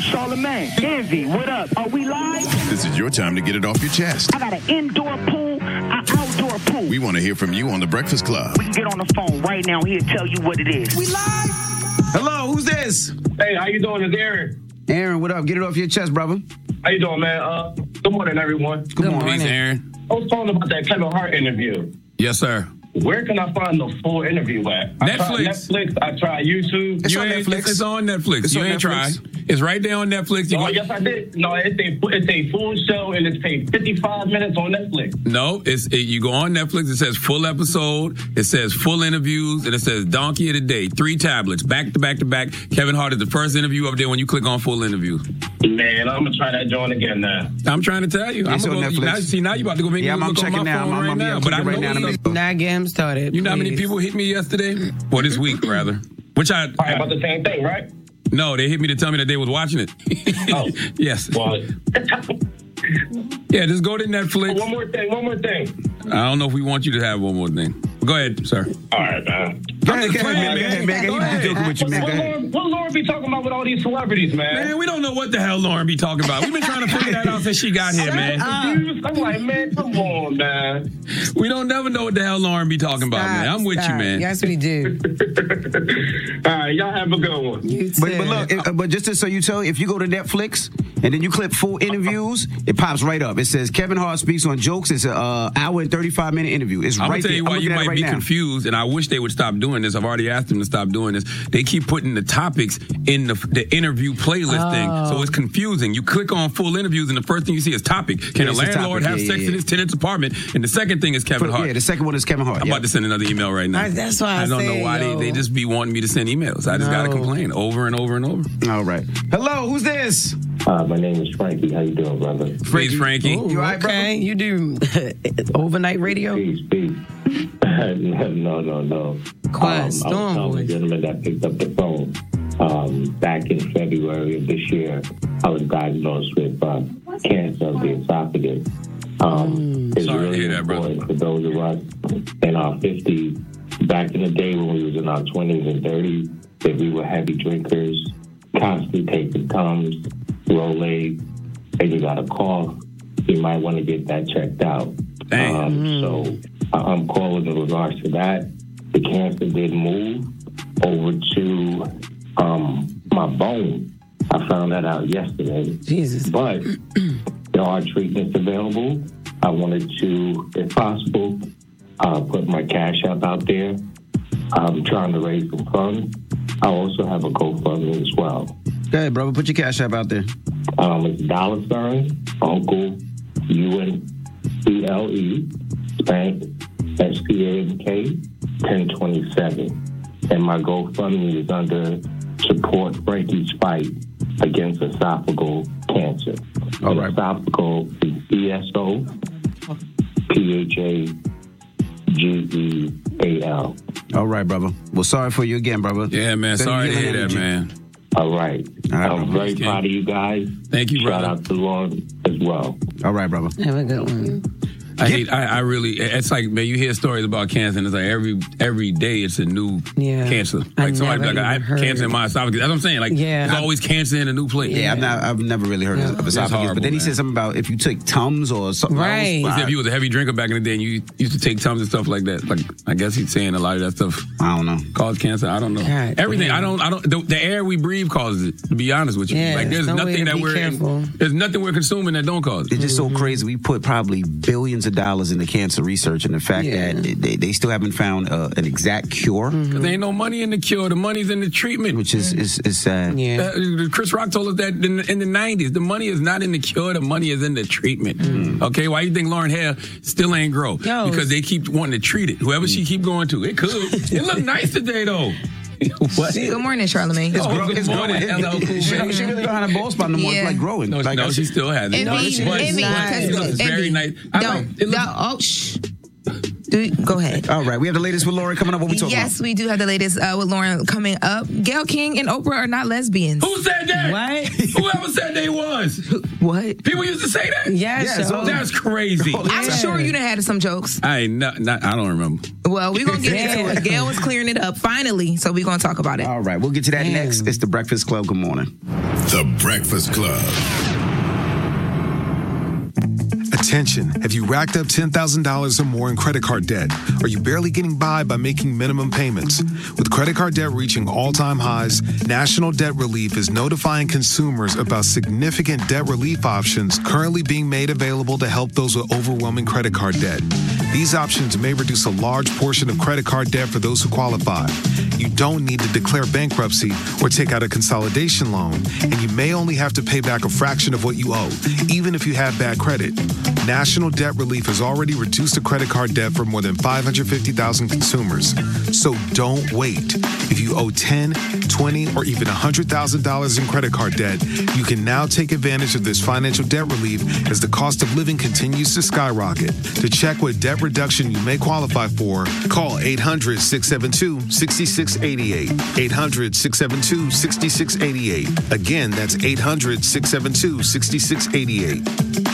Charlamagne. Envy, what up? Are we live? This is your time to get it off your chest. I got an indoor pool, an outdoor pool. We want to hear from you on The Breakfast Club. We can get on the phone right now. He'll tell you what it is. We live? Hello, who's this? Hey, how you doing? It's Aaron. Aaron, what up? Get it off your chest, brother. How you doing, man? Good morning, everyone. Good morning. Peace, Aaron. I was talking about that Kevin Hart interview. Yes, sir. Where can I find the full interview at? I tried Netflix. I tried YouTube. It's on Netflix. It's on Netflix. It's you on ain't Netflix. tried. It's right there on Netflix. Oh, yes, I did. No, it's a full show, and it's paid 55 minutes on Netflix. No, you go on Netflix. It says full episode. It says full interviews, and it says Donkey of the Day. 3 tablets, back to back to back. Kevin Hart is the first interview up there when you click on full interview. Man, I'm gonna try that joint again now. I'm trying to tell you. It's on Netflix. Now you about to go make me I'm look on checking my now. phone right now. But I know right now. Not get him started. You know how many people hit me yesterday? Or this week, rather. Which Probably about the same thing, right? No, they hit me to tell me that they was watching it. Oh. Yes. Well, yeah, just go to Netflix. One more thing. I don't know if we want you to have one more thing. Go ahead, sir. All right, man. Go ahead, man. He's joking with you, man. Go ahead. What Lauren be talking about with all these celebrities, man? Man, we don't know what the hell Lauren be talking about. We've been trying to figure that out since she got here, man. I'm like, man, come on, man. We don't never know what the hell Lauren be talking about, man. I'm with you, man. Yes, we do. All right, y'all have a good one. You too. But look, but just so you tell, if you go to Netflix and then you click full interviews, it pops right up. It says Kevin Hart speaks on jokes. It's an hour and 35-minute interview. It's I'm right gonna tell you there. why you might be confused, and I wish they would stop doing this. I've already asked them to stop doing this. They keep putting the topics in the interview playlist thing, so it's confusing. You click on full interviews, and the first thing you see is topic. Can a landlord have sex in his tenant's apartment? And the second thing is Kevin Hart. Yeah, the second one is Kevin Hart. I'm about to send another email right now. That's why I don't know why they just be wanting me to send emails. I just gotta complain over and over and over. All right. Hello, who's this? My name is Frankie. How you doing, brother? Please, Frankie. Ooh, You all right, brother? okay, you do overnight radio? Peace. No. Quiet I was storm telling the voice. gentleman that picked up the phone. Back in February of this year, I was diagnosed with cancer of the esophagus. It's Sorry to really hear that, brother. important for those of us in our 50s. Back in the day when we was in our 20s and 30s, that we were heavy drinkers, constantly taking Tums, Rolaids, and you got a cough, you might want to get that checked out. So I'm calling in regards to that. The cancer did move over to my bone. I found that out yesterday. Jesus. But there are treatments available. I wanted to, if possible, put my Cash App out there. I'm trying to raise some funds. I also have a GoFundMe as well. Go ahead, brother. Put your Cash App out there. It's $ Uncle UNCLE Spank SPANK 1027. And my GoFundMe is under Support Frankie's Fight Against Esophageal Cancer. All right. Esophageal is ESOPHAGEAL. All right, brother. Well, sorry for you again, brother. Yeah, man. Send Sorry to healing hear that, energy. man. All right. I'm very proud of you guys. Thank you, brother. Shout out to Lauren as well. All right, brother. Have a good one. I really, it's like, man, you hear stories about cancer, and it's like every day it's a new cancer. Like somebody be like, I have cancer in my esophagus. That's what I'm saying. Like, there's always cancer in a new place. Yeah, I've never really heard of esophagus. horrible, But then he man. said something about if you took Tums or something else. He said if you was a heavy drinker back in the day and you used to take Tums and stuff like that. Like, I guess he's saying a lot of that stuff. I don't know. Caused cancer. I don't know. God, Everything. damn. I don't. The air we breathe causes it. To be honest with you, Yeah, like there's no way nothing to that be careful. there's nothing we're consuming that don't cause it. It's just so crazy. We put probably billions of dollars into cancer research, and the fact that they still haven't found an exact cure. Because there ain't no money in the cure. The money's in the treatment. Which is sad. Chris Rock told us that in the 90s. The money is not in the cure. The money is in the treatment. Okay? Why you think Lauren hair still ain't grow? Because they keep wanting to treat it. Whoever she keep going to. It could. It look nice today, though. What? Good morning, Charlamagne. Good morning, LL Cool J. She really don't have a bald spot no more. It's like growing. No, like she still has it. Envy, It's very nice. don't, shh. Go ahead. All right, we have the latest with Lauren coming up. What we talking Yes, we do have the latest with Lauren coming up. Gayle King and Oprah are not lesbians. Who said that? What? Whoever said they was. What? People used to say that? Yes. so- That's crazy. I'm sure you done had some jokes. I don't remember. Well, we're going to get into it. Gayle was clearing it up finally, so we're going to talk about it. All right, we'll get to that Damn. next. It's The Breakfast Club. Good morning. The Breakfast Club. Attention, have you racked up $10,000 or more in credit card debt? Are you barely getting by making minimum payments? With credit card debt reaching all-time highs, National Debt Relief is notifying consumers about significant debt relief options currently being made available to help those with overwhelming credit card debt. These options may reduce a large portion of credit card debt for those who qualify. You don't need to declare bankruptcy or take out a consolidation loan, and you may only have to pay back a fraction of what you owe, even if you have bad credit. National Debt Relief has already reduced the credit card debt for more than 550,000 consumers. So don't wait. If you owe $10, $20, or even $100,000 in credit card debt, you can now take advantage of this financial debt relief as the cost of living continues to skyrocket. To check what debt reduction you may qualify for, call 800-672-6688. 800-672-6688. Again, that's 800-672-6688.